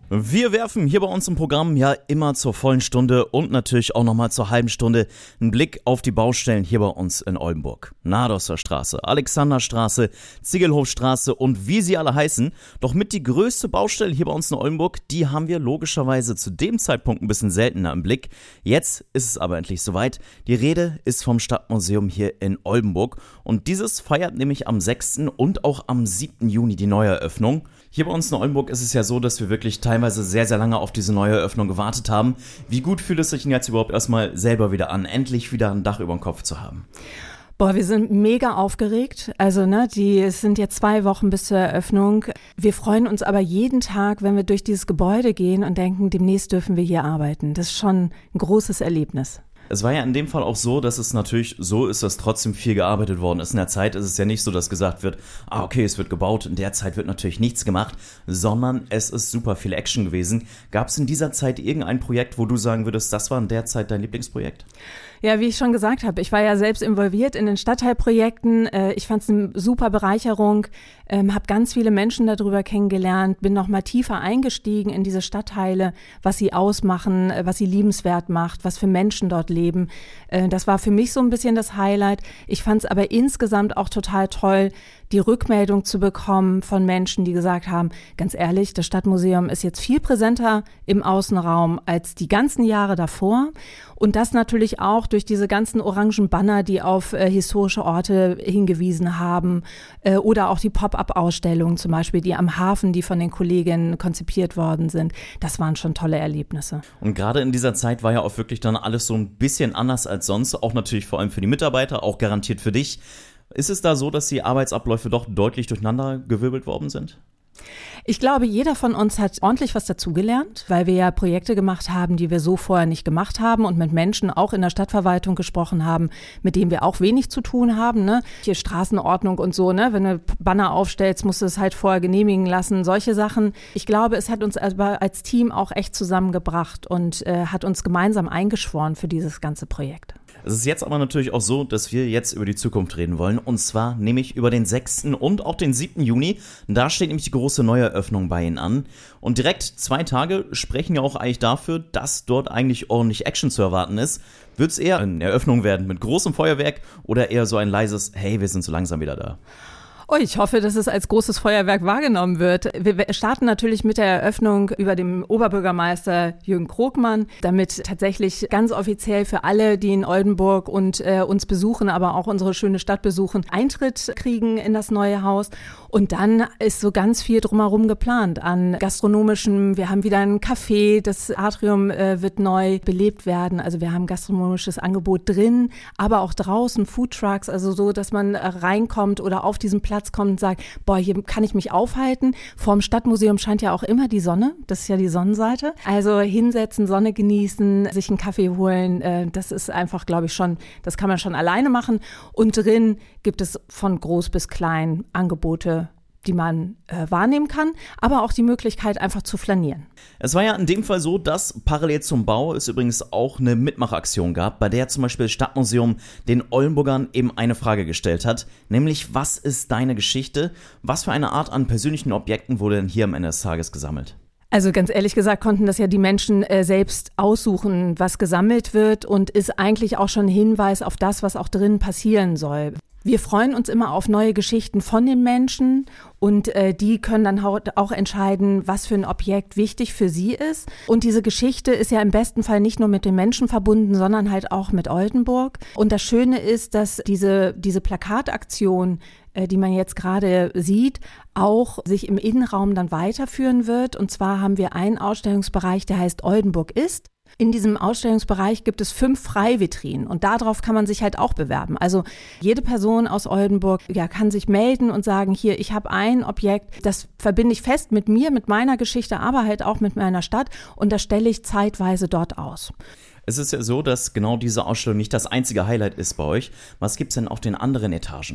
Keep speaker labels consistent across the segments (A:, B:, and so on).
A: Wir werfen hier bei uns im Programm ja immer zur vollen Stunde und natürlich auch nochmal zur halben Stunde einen Blick auf die Baustellen hier bei uns in Oldenburg. Nadosser Straße, Alexanderstraße, Ziegelhofstraße und wie sie alle heißen. Doch mit die größte Baustelle hier bei uns in Oldenburg, die haben wir logischerweise zu dem Zeitpunkt ein bisschen seltener im Blick. Jetzt ist es aber endlich soweit. Die Rede ist vom Stadtmuseum hier in Oldenburg und dieses feiert nämlich am 6. und auch am 7. Juni die Neueröffnung. Hier bei uns in Oldenburg ist es ja so, dass wir wirklich teilweise sehr, sehr lange auf diese neue Eröffnung gewartet haben. Wie gut fühlt es sich denn jetzt überhaupt erstmal selber wieder an, endlich wieder ein Dach über dem Kopf zu haben?
B: Boah, wir sind mega aufgeregt. Also, es sind jetzt 2 Wochen bis zur Eröffnung. Wir freuen uns aber jeden Tag, wenn wir durch dieses Gebäude gehen und denken, demnächst dürfen wir hier arbeiten. Das ist schon ein großes Erlebnis.
A: Es war ja in dem Fall auch so, dass es natürlich so ist, dass trotzdem viel gearbeitet worden ist. In der Zeit ist es ja nicht so, dass gesagt wird, okay, es wird gebaut, in der Zeit wird natürlich nichts gemacht, sondern es ist super viel Action gewesen. Gab es in dieser Zeit irgendein Projekt, wo du sagen würdest, das war in der Zeit dein Lieblingsprojekt?
B: Ja, wie ich schon gesagt habe, ich war ja selbst involviert in den Stadtteilprojekten. Ich fand es eine super Bereicherung, habe ganz viele Menschen darüber kennengelernt, bin noch mal tiefer eingestiegen in diese Stadtteile, was sie ausmachen, was sie liebenswert macht, was für Menschen dort leben. Das war für mich so ein bisschen das Highlight. Ich fand es aber insgesamt auch total toll, die Rückmeldung zu bekommen von Menschen, die gesagt haben, ganz ehrlich, das Stadtmuseum ist jetzt viel präsenter im Außenraum als die ganzen Jahre davor. Und das natürlich auch durch diese ganzen orangen Banner, die auf historische Orte hingewiesen haben, oder auch die Pop-up-Ausstellungen zum Beispiel, die am Hafen, die von den Kolleginnen konzipiert worden sind. Das waren schon tolle Erlebnisse.
A: Und gerade in dieser Zeit war ja auch wirklich dann alles so ein bisschen anders als sonst, auch natürlich vor allem für die Mitarbeiter, auch garantiert für dich. Ist es da so, dass die Arbeitsabläufe doch deutlich durcheinander gewirbelt worden sind?
B: Ich glaube, jeder von uns hat ordentlich was dazugelernt, weil wir ja Projekte gemacht haben, die wir so vorher nicht gemacht haben und mit Menschen auch in der Stadtverwaltung gesprochen haben, mit denen wir auch wenig zu tun haben. Ne? Hier Straßenordnung und so, ne? Wenn du Banner aufstellst, musst du es halt vorher genehmigen lassen, solche Sachen. Ich glaube, es hat uns aber als Team auch echt zusammengebracht und hat uns gemeinsam eingeschworen für dieses ganze Projekt.
A: Es ist jetzt aber natürlich auch so, dass wir jetzt über die Zukunft reden wollen und zwar nämlich über den 6. und auch den 7. Juni. Da steht nämlich die große Neueröffnung bei Ihnen an und direkt 2 Tage sprechen ja auch eigentlich dafür, dass dort eigentlich ordentlich Action zu erwarten ist. Wird es eher eine Eröffnung werden mit großem Feuerwerk oder eher so ein leises, hey, wir sind so langsam wieder da?
B: Oh, ich hoffe, dass es als großes Feuerwerk wahrgenommen wird. Wir starten natürlich mit der Eröffnung über dem Oberbürgermeister Jürgen Krogmann, damit tatsächlich ganz offiziell für alle, die in Oldenburg und uns besuchen, aber auch unsere schöne Stadt besuchen, Eintritt kriegen in das neue Haus. Und dann ist so ganz viel drumherum geplant an gastronomischem. Wir haben wieder ein Café, das Atrium wird neu belebt werden. Also wir haben gastronomisches Angebot drin, aber auch draußen Foodtrucks, also so, dass man reinkommt oder auf diesen Platz kommt und sagt, boah, hier kann ich mich aufhalten. Vorm Stadtmuseum scheint ja auch immer die Sonne. Das ist ja die Sonnenseite. Also hinsetzen, Sonne genießen, sich einen Kaffee holen. Das ist einfach, glaube ich, schon, das kann man schon alleine machen. Und drin gibt es von groß bis klein Angebote, die man wahrnehmen kann, aber auch die Möglichkeit, einfach zu flanieren.
A: Es war ja in dem Fall so, dass parallel zum Bau es übrigens auch eine Mitmachaktion gab, bei der zum Beispiel das Stadtmuseum den Oldenburgern eben eine Frage gestellt hat, nämlich, was ist deine Geschichte? Was für eine Art an persönlichen Objekten wurde denn hier am Ende des Tages gesammelt?
B: Also ganz ehrlich gesagt konnten das ja die Menschen selbst aussuchen, was gesammelt wird und ist eigentlich auch schon ein Hinweis auf das, was auch drin passieren soll. Wir freuen uns immer auf neue Geschichten von den Menschen und die können dann auch entscheiden, was für ein Objekt wichtig für sie ist. Und diese Geschichte ist ja im besten Fall nicht nur mit den Menschen verbunden, sondern halt auch mit Oldenburg. Und das Schöne ist, dass diese Plakataktion, die man jetzt gerade sieht, auch sich im Innenraum dann weiterführen wird. Und zwar haben wir einen Ausstellungsbereich, der heißt Oldenburg ist. In diesem Ausstellungsbereich gibt es 5 Freivitrinen und darauf kann man sich halt auch bewerben. Also jede Person aus Oldenburg kann sich melden und sagen, hier, ich habe ein Objekt, das verbinde ich fest mit mir, mit meiner Geschichte, aber halt auch mit meiner Stadt und das stelle ich zeitweise dort aus.
A: Es ist ja so, dass genau diese Ausstellung nicht das einzige Highlight ist bei euch. Was gibt es denn auf den anderen Etagen?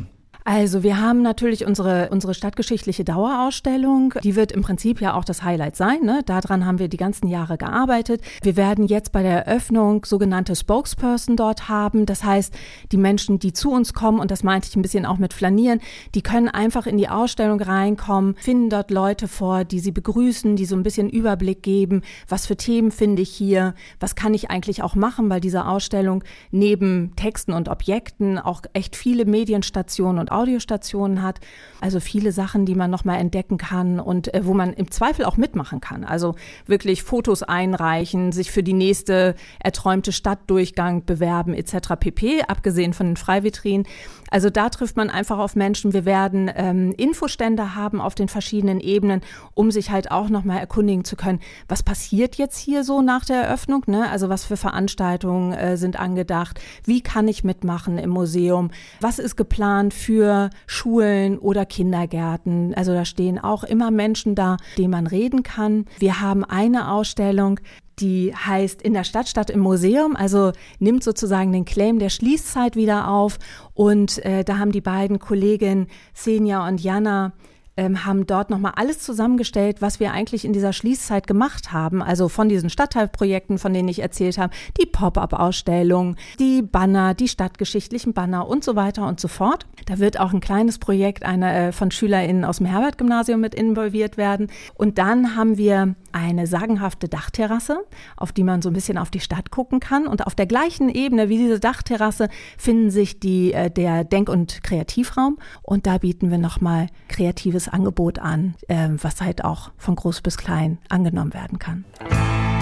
B: Also wir haben natürlich unsere stadtgeschichtliche Dauerausstellung. Die wird im Prinzip ja auch das Highlight sein, ne? Daran haben wir die ganzen Jahre gearbeitet. Wir werden jetzt bei der Eröffnung sogenannte Spokesperson dort haben. Das heißt, die Menschen, die zu uns kommen, und das meinte ich ein bisschen auch mit Flanieren, die können einfach in die Ausstellung reinkommen, finden dort Leute vor, die sie begrüßen, die so ein bisschen Überblick geben, was für Themen finde ich hier, was kann ich eigentlich auch machen, weil diese Ausstellung neben Texten und Objekten auch echt viele Medienstationen und Audiostationen hat. Also viele Sachen, die man nochmal entdecken kann und wo man im Zweifel auch mitmachen kann. Also wirklich Fotos einreichen, sich für die nächste erträumte Stadtdurchgang bewerben etc. pp., abgesehen von den Freivitrinen. Also da trifft man einfach auf Menschen. Wir werden Infostände haben auf den verschiedenen Ebenen, um sich halt auch nochmal erkundigen zu können, was passiert jetzt hier so nach der Eröffnung, ne? Also was für Veranstaltungen sind angedacht, wie kann ich mitmachen im Museum, was ist geplant für Schulen oder Kindergärten. Also da stehen auch immer Menschen da, denen man reden kann. Wir haben eine Ausstellung, die heißt In der Stadt statt im Museum, also nimmt sozusagen den Claim der Schließzeit wieder auf. Und da haben die beiden Kolleginnen Senja und Jana haben dort nochmal alles zusammengestellt, was wir eigentlich in dieser Schließzeit gemacht haben. Also von diesen Stadtteilprojekten, von denen ich erzählt habe, die Pop-up-Ausstellung, die Banner, die stadtgeschichtlichen Banner und so weiter und so fort. Da wird auch ein kleines Projekt von SchülerInnen aus dem Herbert-Gymnasium mit involviert werden. Und dann haben wir eine sagenhafte Dachterrasse, auf die man so ein bisschen auf die Stadt gucken kann. Und auf der gleichen Ebene wie diese Dachterrasse finden sich der Denk- und Kreativraum. Und da bieten wir nochmal kreatives Angebot an, was halt auch von groß bis klein angenommen werden kann.